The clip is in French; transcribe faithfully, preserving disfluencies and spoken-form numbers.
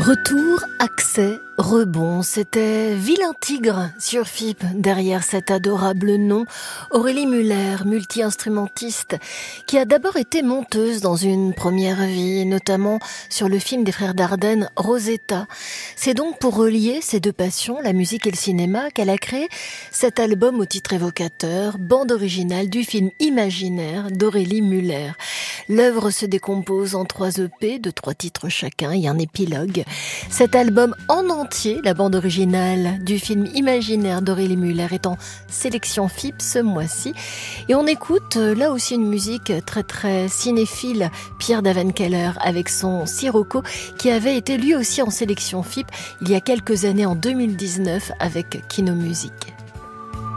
Retour, accès, rebond, c'était Vilain Tigre sur F I P. Derrière cet adorable nom, Aurélie Müller, multi-instrumentiste, qui a d'abord été monteuse dans une première vie, notamment sur le film des frères Dardenne, Rosetta. C'est donc pour relier ces deux passions, la musique et le cinéma, qu'elle a créé cet album au titre évocateur, bande originale du film imaginaire d'Aurélie Müller. L'œuvre se décompose en trois E P de trois titres chacun et un épilogue. Cet album en entier, la bande originale du film imaginaire d'Aurélie Müller, est en sélection F I P ce mois-ci. Et on écoute là aussi une musique très très cinéphile, Pierre Davenkeller avec son Sirocco, qui avait été lui aussi en sélection F I P il y a quelques années, en deux mille dix-neuf, avec Kino Music.